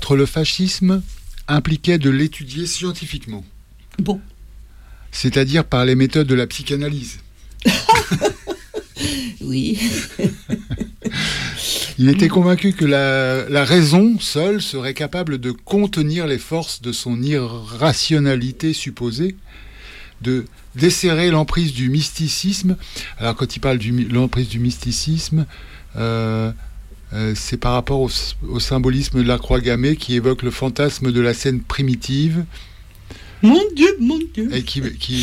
combattre le fascisme impliquait de l'étudier scientifiquement. Bon. C'est-à-dire par les méthodes de la psychanalyse. Oui. Il était convaincu que la raison seule serait capable de contenir les forces de son irrationalité supposée, de desserrer l'emprise du mysticisme. Alors quand il parle de l'emprise du mysticisme, c'est par rapport au symbolisme de la croix gammée qui évoque le fantasme de la scène primitive. Mon Dieu. Et qui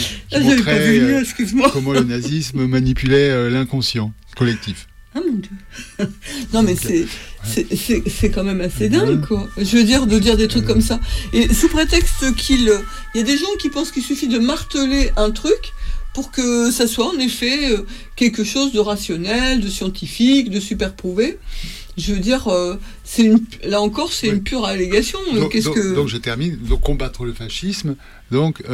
montrait comment le nazisme manipulait l'inconscient collectif. Ah mon Dieu. Non mais c'est quand même assez dingue, quoi. Je veux dire, de dire des trucs comme ça. Et sous prétexte il y a des gens qui pensent qu'il suffit de marteler un truc pour que ça soit en effet quelque chose de rationnel, de scientifique, de super prouvé. Je veux dire, là encore, c'est une pure allégation. Donc je termine. Donc combattre le fascisme, donc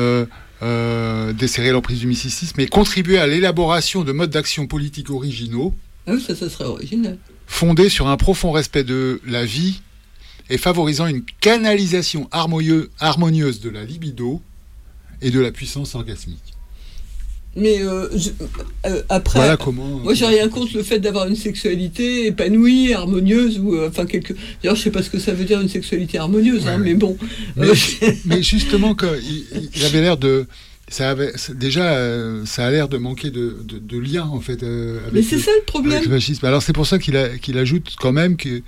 desserrer l'emprise du mysticisme et contribuer à l'élaboration de modes d'action politiques originaux. Ah oui, ça serait original. Fondés sur un profond respect de la vie et favorisant une canalisation harmonieuse de la libido et de la puissance orgasmique. Mais après, voilà comment, moi j'ai rien contre le fait d'avoir une sexualité épanouie, harmonieuse, ou d'ailleurs je sais pas ce que ça veut dire une sexualité harmonieuse, ouais. Mais bon. Mais justement, il avait l'air de. Ça a l'air de manquer de lien en fait. Mais c'est ça le problème. Avec le fascisme. Alors c'est pour ça qu'il ajoute quand même qu'il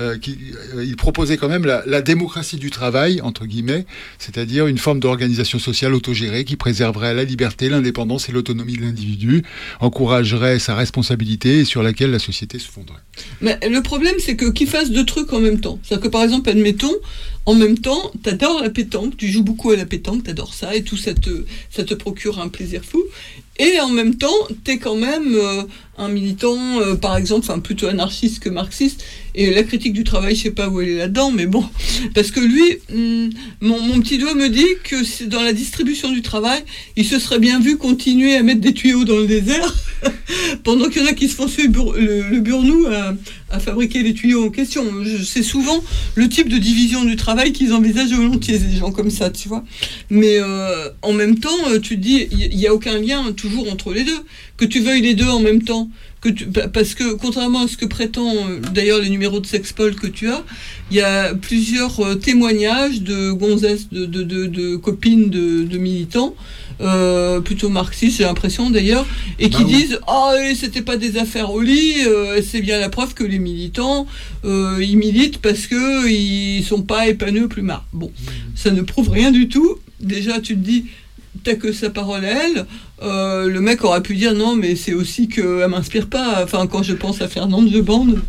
proposait quand même la démocratie du travail, entre guillemets, c'est-à-dire une forme d'organisation sociale autogérée qui préserverait la liberté, l'indépendance et l'autonomie de l'individu, encouragerait sa responsabilité et sur laquelle la société se fonderait. Mais le problème, c'est qu'il fasse deux trucs en même temps. C'est-à-dire que par exemple, admettons, en même temps, t'adores la pétanque, tu joues beaucoup à la pétanque, t'adores ça, et tout ça te procure un plaisir fou. Et en même temps, t'es quand même un militant, par exemple, enfin plutôt anarchiste que marxiste. Et la critique du travail, je sais pas où elle est là-dedans, mais bon, parce que lui, mon petit doigt me dit que dans la distribution du travail, il se serait bien vu continuer à mettre des tuyaux dans le désert, pendant qu'il y en a qui se font suer le burnou à fabriquer les tuyaux en question. C'est souvent le type de division du travail qu'ils envisagent volontiers, des gens comme ça, tu vois. Mais en même temps, tu te dis, il n'y a aucun lien toujours entre les deux. Que tu veuilles les deux en même temps, parce que contrairement à ce que prétend d'ailleurs les numéros de Sexpol que tu as, il y a plusieurs témoignages de gonzesses, de copines de militants, plutôt marxistes j'ai l'impression d'ailleurs, et qui disent c'était pas des affaires au lit, c'est bien la preuve que les militants ils militent parce que ils sont pas épanouis au plumard. Bon, ça ne prouve rien du tout. Déjà tu te dis t'as que sa parole à elle. Le mec aurait pu dire non, mais c'est aussi qu'elle m'inspire pas. Enfin, quand je pense à Fernande de Bande,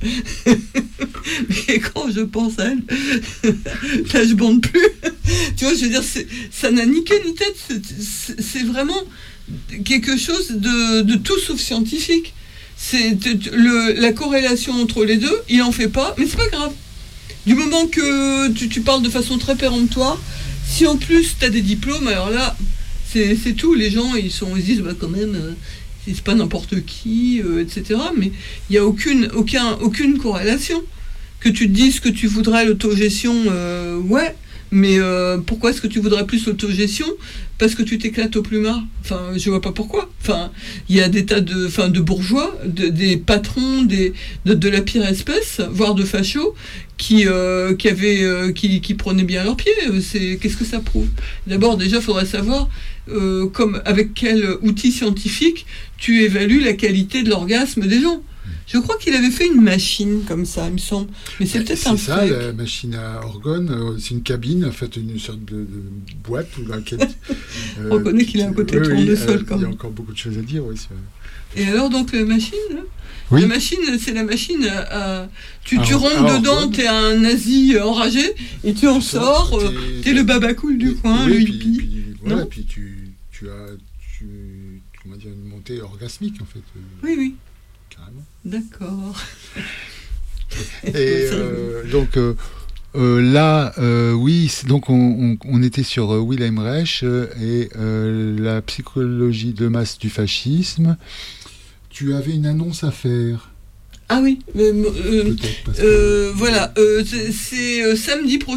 mais quand je pense à elle, là je bande plus. Tu vois, je veux dire, ça n'a ni queue ni tête. C'est vraiment quelque chose de tout sauf scientifique. C'est la corrélation entre les deux, il en fait pas, mais c'est pas grave. Du moment que tu parles de façon très péremptoire, si en plus t'as des diplômes, alors là. C'est tout, les gens ils se disent quand même c'est pas n'importe qui, etc. Mais il n'y a aucune corrélation. Que tu te dises que tu voudrais l'autogestion, ouais, mais pourquoi est-ce que tu voudrais plus l'autogestion ? Parce que tu t'éclates au plumard. Enfin, je vois pas pourquoi. Enfin, il y a des tas de bourgeois, des patrons de la pire espèce, voire de fachos, qui prenaient bien leurs pieds. Qu'est-ce que ça prouve ? D'abord, déjà, il faudrait savoir avec quel outil scientifique tu évalues la qualité de l'orgasme des gens. Je crois qu'il avait fait une machine comme ça, il me semble. Mais c'est peut-être un ça, fake. La machine à organes, c'est une cabine, en fait, une sorte de boîte dans laquelle... On reconnaît qu'il a un côté tournesol, quand même. Il y a encore beaucoup de choses à dire, oui. Et alors, donc, la machine, là oui. La machine, c'est la machine tu rentres dedans, t'es un nazi enragé, et tu en sors, t'es le babacool du coin, le hippie. Voilà, puis tu as une montée orgasmique, en fait. Oui. Carrément. D'accord. Et donc là, oui, donc on était sur Wilhelm Reich et la psychologie de masse du fascisme. Tu avais une annonce à faire. Ah oui, voilà, c'est samedi prochain.